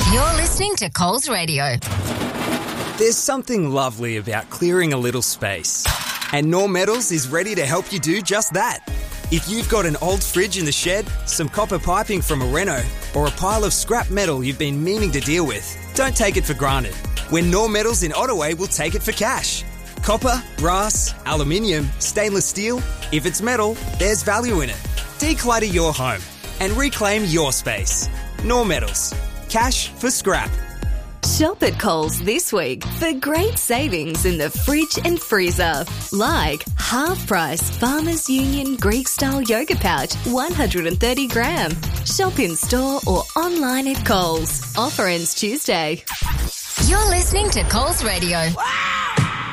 You're listening to Coles Radio. There's something lovely about clearing a little space. And Norm Metals is ready to help you do just that. If you've got an old fridge in the shed, some copper piping from a reno, or a pile of scrap metal you've been meaning to deal with, don't take it for granted. When Norm Metals in Ottaway will take it for cash. Copper, brass, aluminium, stainless steel. If it's metal, there's value in it. Declutter your home and reclaim your space. Norm Metals. Cash for scrap. Shop at Coles this week for great savings in the fridge and freezer. Like half-price Farmers Union Greek-style yogurt pouch, 130 gram. Shop in store or online at Coles. Offer ends Tuesday. You're listening to Coles Radio. Wow!